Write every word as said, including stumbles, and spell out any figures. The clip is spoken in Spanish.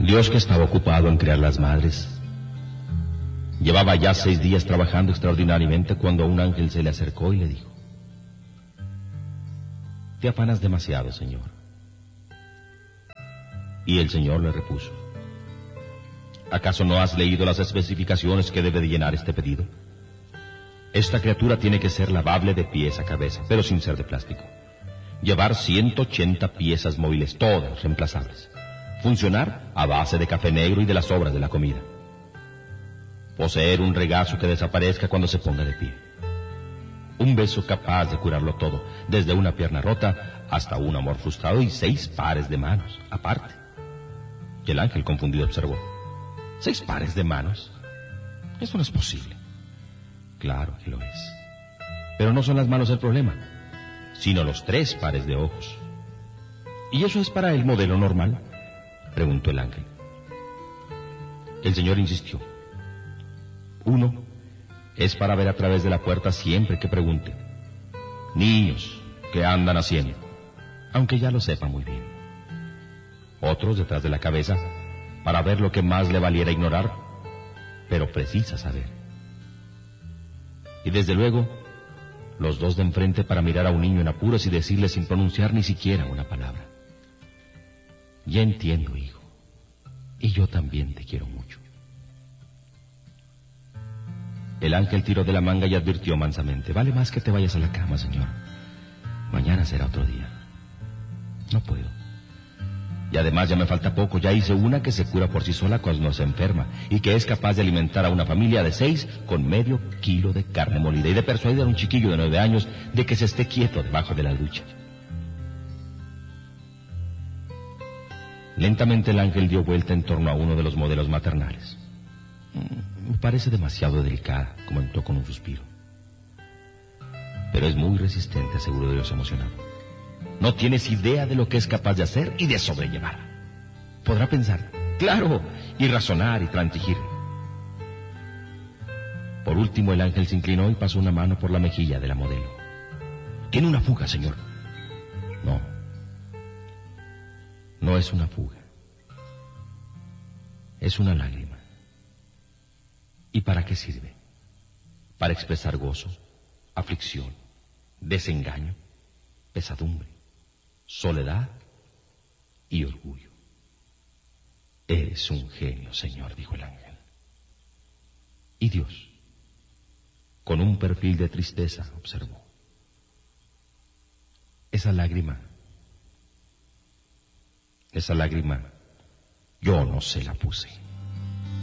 Dios, que estaba ocupado en crear las madres, llevaba ya seis días trabajando extraordinariamente cuando un ángel se le acercó y le dijo: te afanas demasiado, Señor. Y el Señor le repuso: ¿acaso no has leído las especificaciones que debe de llenar este pedido? Esta criatura tiene que ser lavable de pies a cabeza, pero sin ser de plástico. Llevar ciento ochenta piezas móviles, todas reemplazables. Funcionar a base de café negro y de las sobras de la comida. Poseer un regazo que desaparezca cuando se ponga de pie. Un beso capaz de curarlo todo, desde una pierna rota hasta un amor frustrado, y seis pares de manos, aparte. Y el ángel confundido observó: ¿seis pares de manos? Eso no es posible. Claro que lo es. Pero no son las manos el problema, sino los tres pares de ojos. ¿Y eso es para el modelo normal?, preguntó el ángel. El Señor insistió: uno es para ver a través de la puerta siempre que pregunte. Niños, ¿qué andan haciendo?, aunque ya lo sepa muy bien. Otros detrás de la cabeza, para ver lo que más le valiera ignorar, pero precisa saber. Y desde luego, los dos de enfrente para mirar a un niño en apuros y decirle sin pronunciar ni siquiera una palabra: ya entiendo, hijo, y yo también te quiero mucho. El ángel tiró de la manga y advirtió mansamente: vale más que te vayas a la cama, Señor. Mañana será otro día. No puedo. Y además ya me falta poco. Ya hice una que se cura por sí sola cuando se enferma, y que es capaz de alimentar a una familia de seis con medio kilo de carne molida, y de persuadir a un chiquillo de nueve años de que se esté quieto debajo de la ducha. Lentamente el ángel dio vuelta en torno a uno de los modelos maternales. Me parece demasiado delicada, comentó con un suspiro. Pero es muy resistente, aseguró Dios emocionado. No tienes idea de lo que es capaz de hacer y de sobrellevar. Podrá pensar, claro, y razonar y transigir. Por último el ángel se inclinó y pasó una mano por la mejilla de la modelo. ¿Tiene una fuga, Señor? No. No es una fuga. Es una lágrima. ¿Y para qué sirve? Para expresar gozo, aflicción, desengaño, pesadumbre, soledad y orgullo. Eres un genio, Señor, dijo el ángel. Y Dios, con un perfil de tristeza, observó: esa lágrima, esa lágrima, yo no se la puse.